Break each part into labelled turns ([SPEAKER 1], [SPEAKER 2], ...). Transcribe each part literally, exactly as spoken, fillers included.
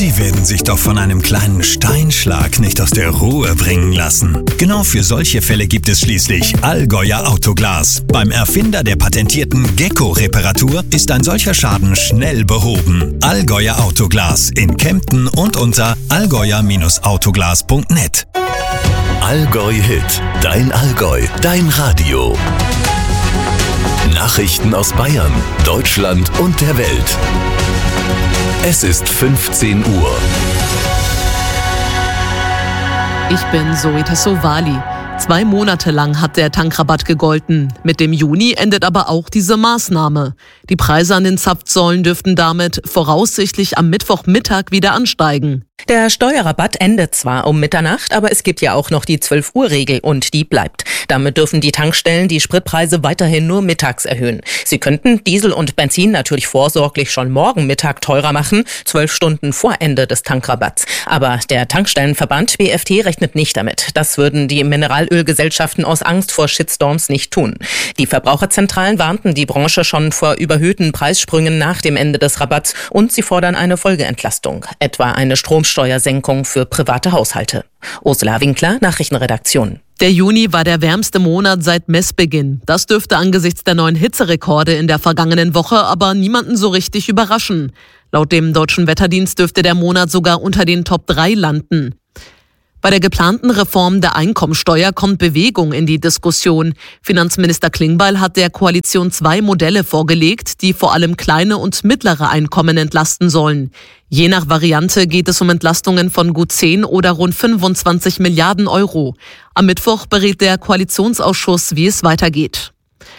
[SPEAKER 1] Sie werden sich doch von einem kleinen Steinschlag nicht aus der Ruhe bringen lassen. Genau für solche Fälle gibt es schließlich Allgäuer Autoglas. Beim Erfinder der patentierten Gecko-Reparatur ist ein solcher Schaden schnell behoben. Allgäuer Autoglas in Kempten und unter allgäuer Autoglas punkt net.
[SPEAKER 2] Allgäu Hit, dein Allgäu, dein Radio. Nachrichten aus Bayern, Deutschland und der Welt. Es ist fünfzehn Uhr.
[SPEAKER 3] Ich bin Zoe Tassovali. Zwei Monate lang hat der Tankrabatt gegolten. Mit dem Juni endet aber auch diese Maßnahme. Die Preise an den Zapfsäulen dürften damit voraussichtlich am Mittwochmittag wieder ansteigen.
[SPEAKER 4] Der Steuerrabatt endet zwar um Mitternacht, aber es gibt ja auch noch die zwölf Uhr Regel und die bleibt. Damit dürfen die Tankstellen die Spritpreise weiterhin nur mittags erhöhen. Sie könnten Diesel und Benzin natürlich vorsorglich schon morgen Mittag teurer machen, zwölf Stunden vor Ende des Tankrabatts. Aber der Tankstellenverband B F T rechnet nicht damit. Das würden die Mineralölgesellschaften aus Angst vor Shitstorms nicht tun. Die Verbraucherzentralen warnten die Branche schon vor überhöhten Preissprüngen nach dem Ende des Rabatts und sie fordern eine Folgeentlastung, etwa eine Stromsteuersenkung für private Haushalte. Ursula Winkler, Nachrichtenredaktion.
[SPEAKER 3] Der Juni war der wärmste Monat seit Messbeginn. Das dürfte angesichts der neuen Hitzerekorde in der vergangenen Woche aber niemanden so richtig überraschen. Laut dem Deutschen Wetterdienst dürfte der Monat sogar unter den Top drei landen. Bei der geplanten Reform der Einkommensteuer kommt Bewegung in die Diskussion. Finanzminister Klingbeil hat der Koalition zwei Modelle vorgelegt, die vor allem kleine und mittlere Einkommen entlasten sollen. Je nach Variante geht es um Entlastungen von gut zehn oder rund fünfundzwanzig Milliarden Euro. Am Mittwoch berät der Koalitionsausschuss, wie es weitergeht.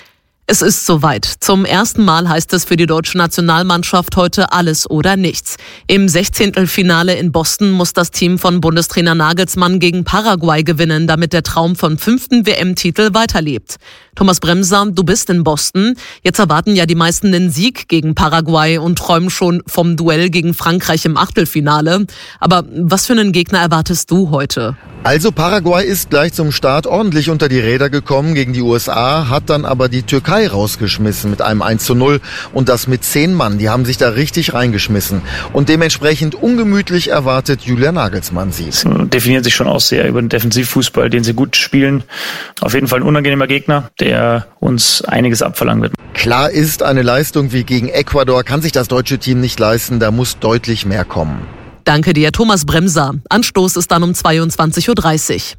[SPEAKER 3] Es ist soweit. Zum ersten Mal heißt es für die deutsche Nationalmannschaft heute alles oder nichts. Im Sechzehntelfinale in Boston muss das Team von Bundestrainer Nagelsmann gegen Paraguay gewinnen, damit der Traum vom fünften W M-Titel weiterlebt. Thomas Bremser, du bist in Boston. Jetzt erwarten ja die meisten den Sieg gegen Paraguay und träumen schon vom Duell gegen Frankreich im Achtelfinale. Aber was für einen Gegner erwartest du heute?
[SPEAKER 5] Also Paraguay ist gleich zum Start ordentlich unter die Räder gekommen gegen die U S A, hat dann aber die Türkei rausgeschmissen mit einem eins zu null und das mit zehn Mann. Die haben sich da richtig reingeschmissen und dementsprechend ungemütlich erwartet Julian Nagelsmann sie.
[SPEAKER 6] Sie definieren sich schon auch sehr über den Defensivfußball, den sie gut spielen. Auf jeden Fall ein unangenehmer Gegner, der uns einiges abverlangen wird.
[SPEAKER 5] Klar ist, eine Leistung wie gegen Ecuador kann sich das deutsche Team nicht leisten, da muss deutlich mehr kommen.
[SPEAKER 3] Danke dir, Thomas Bremser. Anstoß ist dann um zweiundzwanzig Uhr dreißig.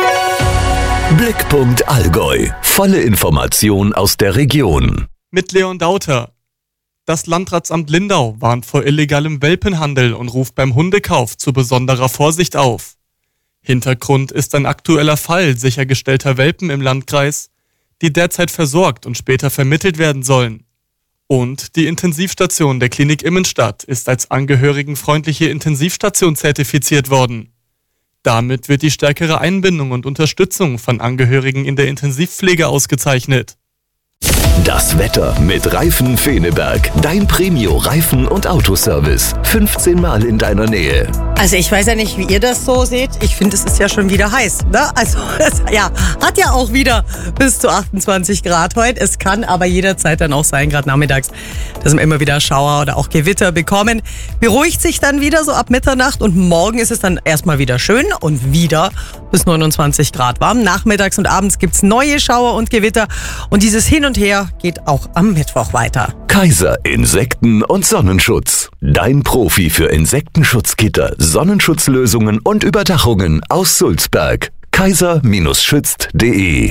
[SPEAKER 2] Blickpunkt Allgäu. Volle Information aus der Region.
[SPEAKER 7] Mit Leon Dauter. Das Landratsamt Lindau warnt vor illegalem Welpenhandel und ruft beim Hundekauf zu besonderer Vorsicht auf. Hintergrund ist ein aktueller Fall sichergestellter Welpen im Landkreis, die derzeit versorgt und später vermittelt werden sollen. Und die Intensivstation der Klinik Immenstadt ist als angehörigenfreundliche Intensivstation zertifiziert worden. Damit wird die stärkere Einbindung und Unterstützung von Angehörigen in der Intensivpflege ausgezeichnet.
[SPEAKER 2] Das Wetter mit Reifen Feneberg. Dein Premio-Reifen- und Autoservice. fünfzehn Mal in deiner Nähe.
[SPEAKER 8] Also ich weiß ja nicht, wie ihr das so seht. Ich finde, es ist ja schon wieder heiß. Ne? Also es ja, hat ja auch wieder bis zu achtundzwanzig Grad heute. Es kann aber jederzeit dann auch sein, gerade nachmittags, dass wir immer wieder Schauer oder auch Gewitter bekommen. Beruhigt sich dann wieder so ab Mitternacht und morgen ist es dann erstmal wieder schön und wieder bis neunundzwanzig Grad warm. Nachmittags und abends gibt es neue Schauer und Gewitter und dieses Hin und Her geht auch am Mittwoch weiter.
[SPEAKER 2] Kaiser Insekten- und Sonnenschutz. Dein Profi für Insektenschutzgitter, Sonnenschutzlösungen und Überdachungen aus Sulzberg. kaiser schützt punkt de.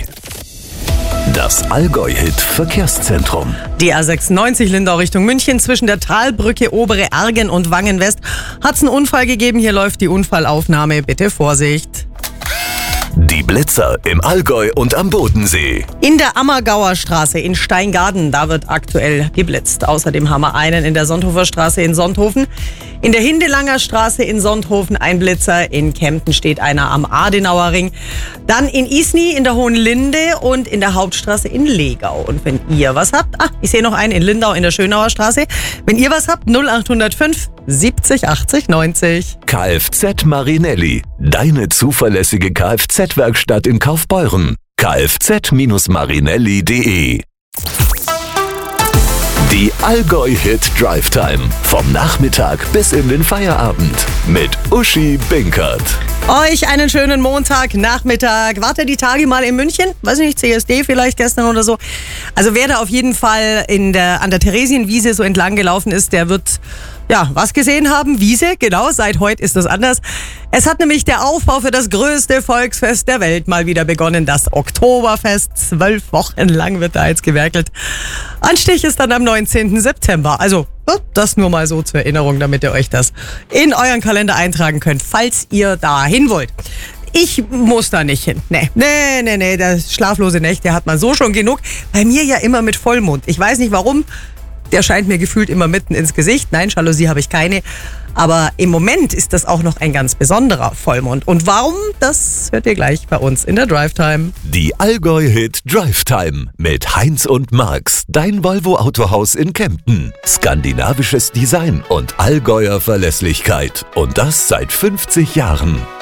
[SPEAKER 2] Das Allgäu-Hit Verkehrszentrum.
[SPEAKER 8] Die A sechsundneunzig Lindau Richtung München zwischen der Talbrücke Obere Argen und Wangen West hat es einen Unfall gegeben. Hier läuft die Unfallaufnahme. Bitte Vorsicht.
[SPEAKER 2] Die Blitzer im Allgäu und am Bodensee.
[SPEAKER 8] In der Ammergauer Straße in Steingaden, da wird aktuell geblitzt. Außerdem haben wir einen in der Sonthofer Straße in Sonthofen. In der Hindelanger Straße in Sonthofen ein Blitzer. In Kempten steht einer am Adenauer Ring. Dann in Isny in der Hohen Linde und in der Hauptstraße in Legau. Und wenn ihr was habt, ah, ich sehe noch einen in Lindau in der Schönauer Straße. Wenn ihr was habt, null acht null fünf siebzig achtzig neunzig.
[SPEAKER 2] Kfz Marinelli. Deine zuverlässige Kfz-Werkstatt in Kaufbeuren. kfz Bindestrich marinelli punkt de Die Allgäu Hit Drive Time. Vom Nachmittag bis in den Feierabend. Mit Uschi Binkert.
[SPEAKER 8] Euch einen schönen Montagnachmittag. Wart ihr die Tage mal in München? Weiß nicht, C S D vielleicht gestern oder so. Also wer da auf jeden Fall in der, an der Theresienwiese so entlang gelaufen ist, der wird ja was gesehen haben. Wiese, genau, seit heute ist das anders. Es hat nämlich der Aufbau für das größte Volksfest der Welt mal wieder begonnen. Das Oktoberfest. Zwölf Wochen lang wird da jetzt gewerkelt. Anstich ist dann am neunzehnten September. Also das nur mal so zur Erinnerung, damit ihr euch das in euren Kalender eintragen könnt, falls ihr da hin wollt. Ich muss da nicht hin. Nee, nee, nee, nee, das schlaflose Nächte hat man so schon genug. Bei mir ja immer mit Vollmond. Ich weiß nicht warum. Der scheint mir gefühlt immer mitten ins Gesicht. Nein, Jalousie habe ich keine. Aber im Moment ist das auch noch ein ganz besonderer Vollmond. Und warum, das hört ihr gleich bei uns in der Drive Time.
[SPEAKER 2] Die Allgäu Hit Drive Time mit Heinz und Marx, dein Volvo Autohaus in Kempten. Skandinavisches Design und Allgäuer Verlässlichkeit. Und das seit fünfzig Jahren.